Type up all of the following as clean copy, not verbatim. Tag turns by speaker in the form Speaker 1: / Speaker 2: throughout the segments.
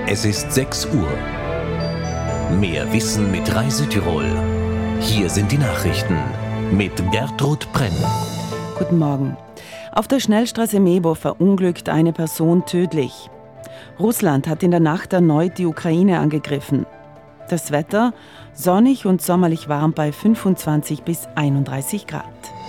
Speaker 1: Es ist 6 Uhr. Mehr Wissen mit Reisütirol. Hier sind die Nachrichten mit Gertrud Brenn.
Speaker 2: Guten Morgen. Auf der Schnellstraße Mebo verunglückt eine Person tödlich. Russland hat in der Nacht erneut die Ukraine angegriffen. Das Wetter sonnig und sommerlich warm bei 25 bis 31 Grad.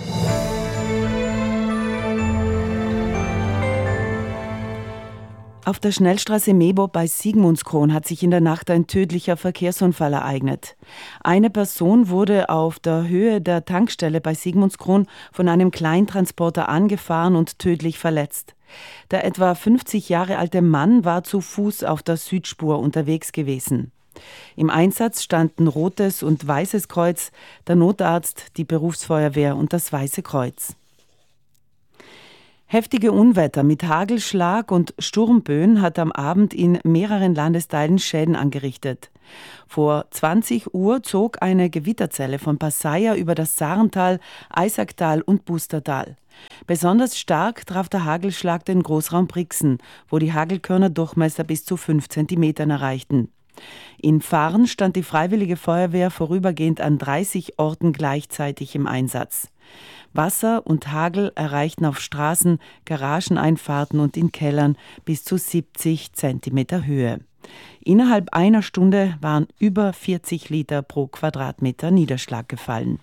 Speaker 2: Auf der Schnellstraße Mebo bei Sigmundskron hat sich in der Nacht ein tödlicher Verkehrsunfall ereignet. Eine Person wurde auf der Höhe der Tankstelle bei Sigmundskron von einem Kleintransporter angefahren und tödlich verletzt. Der etwa 50 Jahre alte Mann war zu Fuß auf der Südspur unterwegs gewesen. Im Einsatz standen Rotes und Weißes Kreuz, der Notarzt, die Berufsfeuerwehr und das Weiße Kreuz. Heftige Unwetter mit Hagelschlag und Sturmböen hat am Abend in mehreren Landesteilen Schäden angerichtet. Vor 20 Uhr zog eine Gewitterzelle von Passaia über das Sarental, Eisacktal und Bustertal. Besonders stark traf der Hagelschlag den Großraum Brixen, wo die Hagelkörner Durchmesser bis zu 5 Zentimetern erreichten. In Fahren stand die Freiwillige Feuerwehr vorübergehend an 30 Orten gleichzeitig im Einsatz. Wasser und Hagel erreichten auf Straßen, Garageneinfahrten und in Kellern bis zu 70 Zentimeter Höhe. Innerhalb einer Stunde waren über 40 Liter pro Quadratmeter Niederschlag gefallen.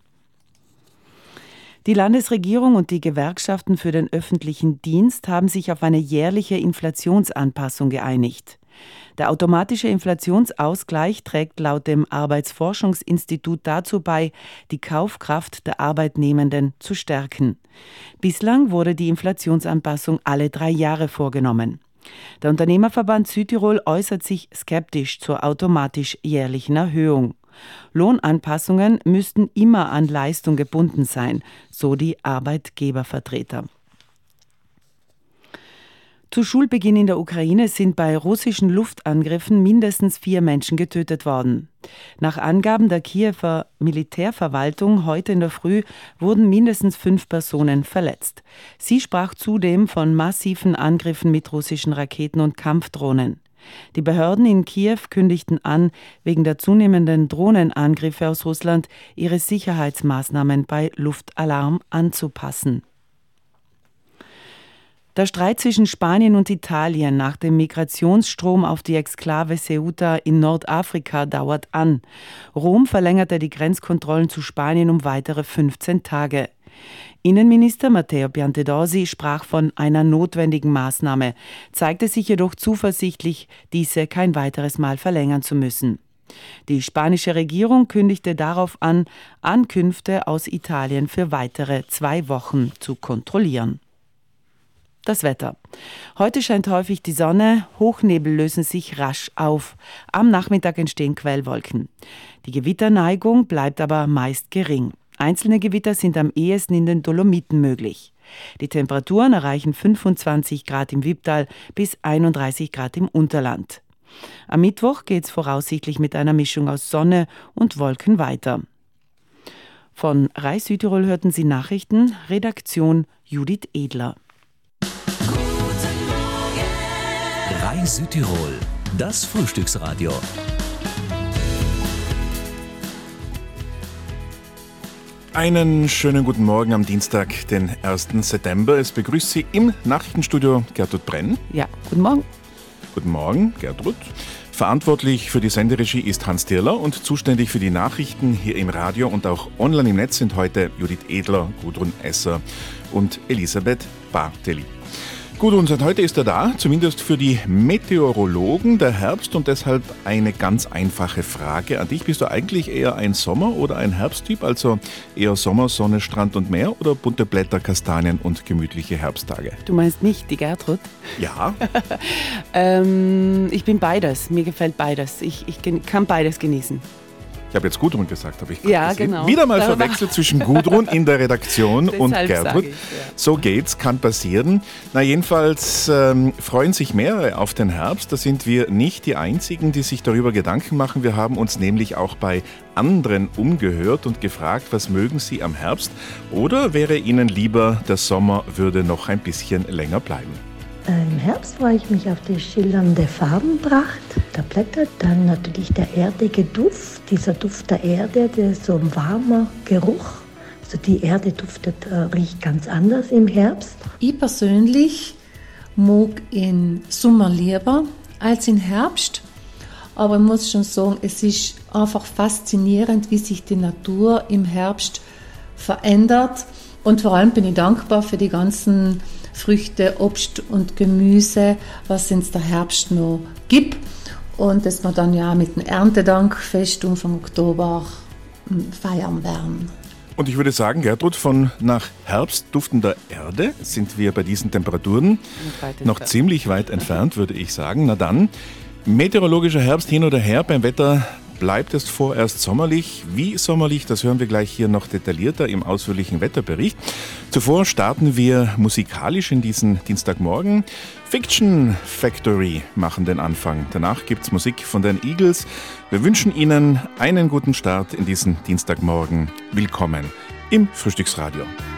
Speaker 2: Die Landesregierung und die Gewerkschaften für den öffentlichen Dienst haben sich auf eine jährliche Inflationsanpassung geeinigt. Der automatische Inflationsausgleich trägt laut dem Arbeitsforschungsinstitut dazu bei, die Kaufkraft der Arbeitnehmenden zu stärken. Bislang wurde die Inflationsanpassung alle 3 Jahre vorgenommen. Der Unternehmerverband Südtirol äußert sich skeptisch zur automatisch jährlichen Erhöhung. Lohnanpassungen müssten immer an Leistung gebunden sein, so die Arbeitgebervertreter. Zu Schulbeginn in der Ukraine sind bei russischen Luftangriffen mindestens 4 Menschen getötet worden. Nach Angaben der Kiewer Militärverwaltung heute in der Früh wurden mindestens 5 Personen verletzt. Sie sprach zudem von massiven Angriffen mit russischen Raketen und Kampfdrohnen. Die Behörden in Kiew kündigten an, wegen der zunehmenden Drohnenangriffe aus Russland ihre Sicherheitsmaßnahmen bei Luftalarm anzupassen. Der Streit zwischen Spanien und Italien nach dem Migrationsstrom auf die Exklave Ceuta in Nordafrika dauert an. Rom verlängerte die Grenzkontrollen zu Spanien um weitere 15 Tage. Innenminister Matteo Piantedosi sprach von einer notwendigen Maßnahme, zeigte sich jedoch zuversichtlich, diese kein weiteres Mal verlängern zu müssen. Die spanische Regierung kündigte darauf an, Ankünfte aus Italien für weitere 2 Wochen zu kontrollieren. Das Wetter. Heute scheint häufig die Sonne, Hochnebel lösen sich rasch auf. Am Nachmittag entstehen Quellwolken. Die Gewitterneigung bleibt aber meist gering. Einzelne Gewitter sind am ehesten in den Dolomiten möglich. Die Temperaturen erreichen 25 Grad im Wipptal bis 31 Grad im Unterland. Am Mittwoch geht es voraussichtlich mit einer Mischung aus Sonne und Wolken weiter. Von Reis Südtirol hörten Sie Nachrichten, Redaktion Judith Edler.
Speaker 1: Reis Südtirol, das Frühstücksradio.
Speaker 3: Einen schönen guten Morgen am Dienstag, den 1. September. Es begrüßt Sie im Nachrichtenstudio Gertrud Brenn.
Speaker 2: Ja, guten Morgen.
Speaker 3: Guten Morgen, Gertrud. Verantwortlich für die Senderegie ist Hans Dirler und zuständig für die Nachrichten hier im Radio und auch online im Netz sind heute Judith Edler, Gudrun Esser und Elisabeth Barteli. Gut, und seit heute ist er da, zumindest für die Meteorologen, der Herbst, und deshalb eine ganz einfache Frage an dich. Bist du eigentlich eher ein Sommer- oder ein Herbsttyp, also eher Sommer, Sonne, Strand und Meer oder bunte Blätter, Kastanien und gemütliche Herbsttage?
Speaker 2: Du meinst mich, die Gertrud?
Speaker 3: Ja.
Speaker 2: Ich bin beides, mir gefällt beides. Ich kann beides genießen.
Speaker 3: Ich habe jetzt Gudrun gesagt, habe ich
Speaker 2: ja,
Speaker 3: gesehen.
Speaker 2: Genau.
Speaker 3: Wieder mal verwechselt zwischen Gudrun in der Redaktion und Gertrud. So geht's, kann passieren. Na jedenfalls freuen sich mehrere auf den Herbst. Da sind wir nicht die Einzigen, die sich darüber Gedanken machen. Wir haben uns nämlich auch bei anderen umgehört und gefragt, was mögen sie am Herbst? Oder wäre ihnen lieber, der Sommer würde noch ein bisschen länger bleiben?
Speaker 4: Im Herbst freue ich mich auf die schillernde Farbenpracht der Blätter, dann natürlich der erdige Duft, dieser Duft der Erde, der ist so ein warmer Geruch. Also die Erde riecht ganz anders im Herbst.
Speaker 5: Ich persönlich mag im Sommer lieber als im Herbst, aber ich muss schon sagen, es ist einfach faszinierend, wie sich die Natur im Herbst verändert und vor allem bin ich dankbar für die ganzen Früchte, Obst und Gemüse, was es der Herbst noch gibt und das wir dann ja mit dem Erntedankfest Anfang Oktober feiern werden.
Speaker 3: Und ich würde sagen, Gertrud, von nach Herbst duftender Erde sind wir bei diesen Temperaturen noch ziemlich weit entfernt, würde ich sagen. Na dann, meteorologischer Herbst hin oder her, beim Wetter bleibt es vorerst sommerlich. Wie sommerlich, das hören wir gleich hier noch detaillierter im ausführlichen Wetterbericht. Zuvor starten wir musikalisch in diesen Dienstagmorgen. Fiction Factory machen den Anfang. Danach gibt's Musik von den Eagles. Wir wünschen Ihnen einen guten Start in diesen Dienstagmorgen. Willkommen im Frühstücksradio.